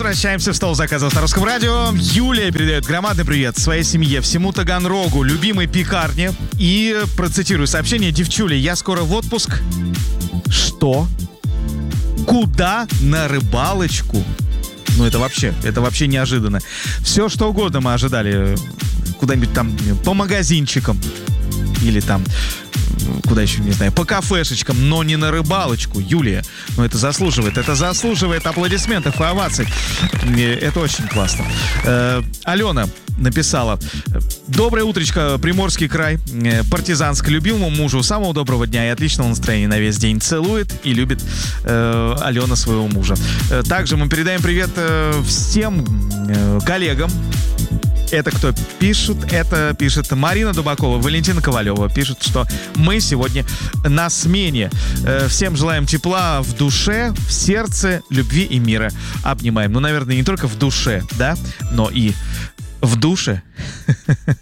Возвращаемся в стол заказов на Русском радио. Юлия передает громадный привет своей семье, всему Таганрогу, любимой пекарне. И процитирую сообщение: девчули, я скоро в отпуск. Что? Куда? На рыбалочку? Ну, это вообще неожиданно. Все, что угодно мы ожидали. Куда-нибудь там по магазинчикам. Или там, куда еще, не знаю, по кафешечкам, но не на рыбалочку. Юлия, ну это заслуживает аплодисментов и оваций. Это очень классно. Алена написала: доброе утречко, Приморский край, Партизанск, любимому мужу самого доброго дня и отличного настроения на весь день. Целует и любит Алена своего мужа. Также мы передаем привет всем коллегам. Это кто пишет? Это пишет Марина Дубакова, Валентина Ковалева. Пишет, что мы сегодня на смене. Всем желаем тепла в душе, в сердце, любви и мира. Обнимаем. Ну, наверное, не только в душе, да, но и в душе.